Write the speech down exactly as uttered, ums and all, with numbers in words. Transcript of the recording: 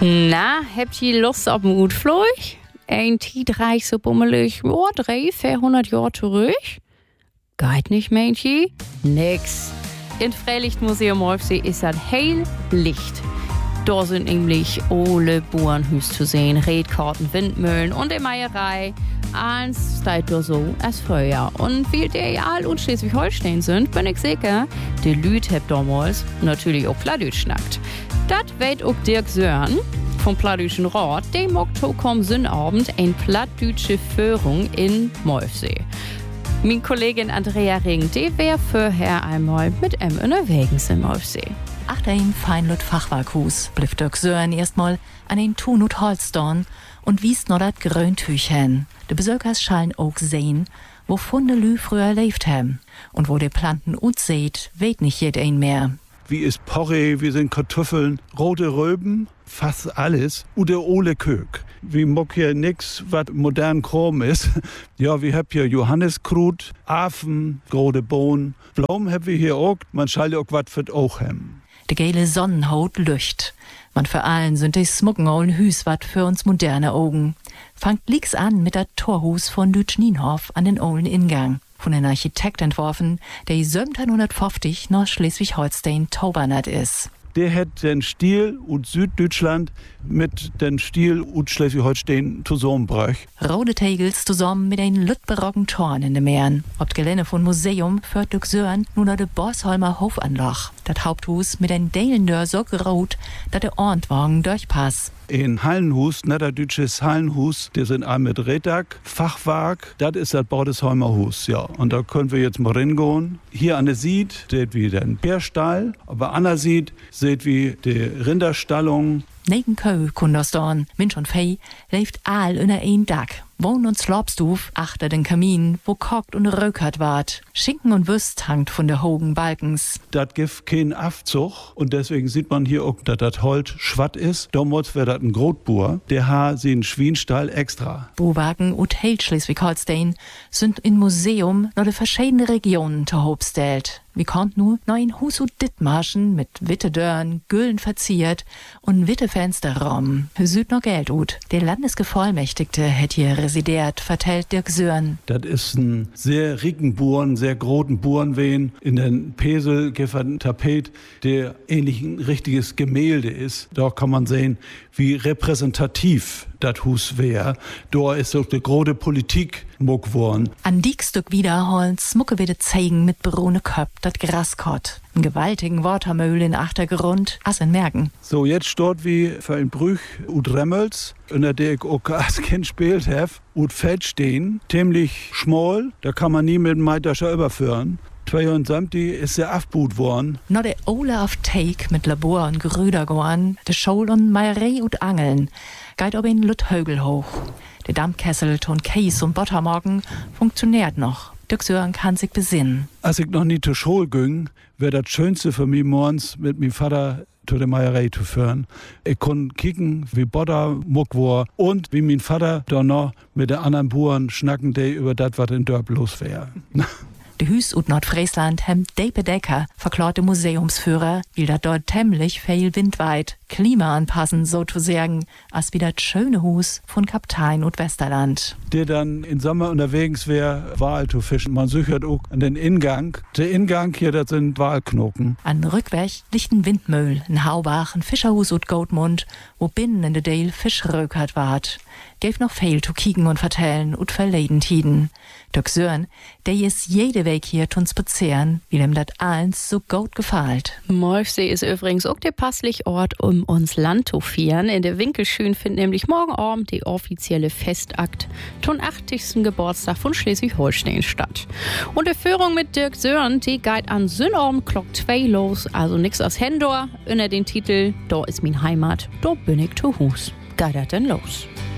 Na, habt ihr Lust auf einen Utflug? Ein Tiedreich so bummelig, oh, drei, vierhundert Jahre zurück? Geht nicht, Männchen? Nix. In Freilichtmuseum Molfsee ist das hell Licht. Da sind nämlich alle Bauernhüs zu sehen, Redkarten, Windmühlen und die Meierei. Eins steht da so als früher. Und weil die all und Schleswig-Holstein sind, bin ich sicher, die Lüd habt damals natürlich auch Plattdeutsch schnackt. Das weet auch Dirk Sören vom Plattdeutschen Rat. Dem Oktober Sonnabend ein plattdeutsche Führung in Molfsee. Meine Kollegin Andrea Ring, die wär vorher einmal mit em unterwegs in Molfsee. Achter im Feinlut Fachwerkhus blieb Dirk Sören erstmal an den Tunut Holstorn und wies noch dat Gröntüch hin. De Besökers schallen auch sehen, wo funde Lü früher lebt haben. Und wo de Planten ut seht, weht nicht jed ein mehr. Wie ist Porree, wie sind Kartoffeln, rote Röben, fast alles. Und der Ole Köck. Wie mock hier nix, was modern Chrom ist. Ja, wir hab hier Johanniskrut, Affen, große Bohnen. Blumen hab wir hier auch. Man schall auch was für auch haben. De gele Sonnenhaut lücht. Man für allen sind die smucken ollen Hüs wat für uns moderne Augen. Fangt lieg's an mit der Torhus von Lütschnienhof an den ollen Ingang. Von den Architekt entworfen, der siebzehnhundertfünfzig nach Schleswig-Holstein taubernat ist. Der hat den Stil und Süddeutschland mit den Stil und Schleswig-Holstein zusammengebracht. Rote Tegels zusammen mit den lütberocken Toren in den Meeren. Ob das Gelände von Museum führt Dirk Sören nun noch de Borsholmer Hofanlach. Das Haupthus mit den Deilendör so rot, dass der Orntwagen durchpasst. In Hallenhus, niederdeutsches Hallenhus, die sind all mit Rädag, Fachwerk, das ist das Bordesholmer Hus, ja. Und da können wir jetzt mal reingehen. Hier an der Sied seht wie den Bärstall, aber an der Sied seht wie die Rinderstallung. Negen Kö, Kunderstorn, Mensch und Fei, lebt all in ein Dach. Wohn und Slopstuf achter den Kamin, wo kocht und rökert ward. Schinken und Würst hangt von der hohen Balkens. Das gibt keinen Afzug und deswegen sieht man hier auch, dass das Holz schwatt ist. Damals wäre das ein Grotbuhr, der hat sie einen Schwienstall extra. Buwagen und Held Schleswig-Holstein sind im Museum noch de verschiedene Regionen zu hobstellt. Wie kommt nu noch ein Hus und Dittmarschen mit witte Dörren, Güllen verziert und witte Fensterraum. Süd noch Geld ut. Der Landesgevollmächtigte hätt hier residiert, vertellt Dirk Sören. Das ist ein sehr ricken Buhren, sehr großen Burenwehen. In den Pesel gibt ein Tapet, der ähnlich ein richtiges Gemälde ist. Da kann man sehen, wie repräsentativ das Hus wäre. Da ist auch die große Politik muck worden. An Diekstück wiederholen smucke wieder zeigen mit brune Köp, dat Graskott. Einen gewaltigen Watermühl in Achtergrund, as in Merken. So, jetzt dort wie für ein Brüch und Remmels, in der ich auch als Kind spielt habe, und Feld stehen, ziemlich schmal, da kann man nie mit dem Meitascher überführen. zweiundsiebzig ist er abgebaut worden. Noch der Olaf Teig mit Labor und Grüder goan, de Schol und Meierei und Angeln, geht ob in Lüthögel hoch. Der Dampfkessel und Käse und Buttermorgen funktioniert noch. Dirk Sören kann sich besinnen. Als ich noch nie zur Schule ging, wäre das Schönste für mich morgens mit meinem Vater zu der Meierei zu führen. Ich konnte kicken, wie Butter muck war und wie mein Vater da noch mit den anderen Bauern schnacken, die über das, was in Dörp los wäre. De Hüs und Nordfriesland hem Depe Decker, verklorte Museumsführer, will dat dort temmlich viel windweit, Klima anpassen, so zu sagen, als wie dat schöne Hus von Kaptein und Westerland. Der dann im Sommer unterwegs wäre, Wal zu fischen. Man sucht auch an den Ingang. Der Ingang hier, das sind Walknoken. An Rückweg liegt ein Windmühl, ein Haubach, ein Fischerhus und Goatmund, wo binnen in de Dale Fisch rökert ward. Gäf noch viel zu kicken und vertellen und verleden tiden. Dirk Sören, der ist jede Weg hier tun spazieren, wie dem dat eins so gut gefällt. Molfsee ist übrigens auch der passliche Ort, um uns Land zu feiern. In der Winkelschön findet nämlich morgen Abend die offizielle Festakt zum achtzigsten Geburtstag von Schleswig-Holstein statt. Und die Führung mit Dirk Sören, die geht an Sonnabend Glock zwei los, also nix aus Hendor, unter den Titel Da ist min Heimat, da bin ich zu Hus. Geht das denn los?